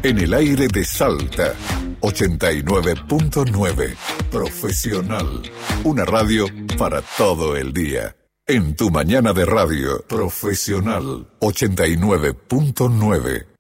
En el aire de Salta, 89.9. Profesional. Una radio para todo el día. En tu mañana de radio, Profesional, 89.9.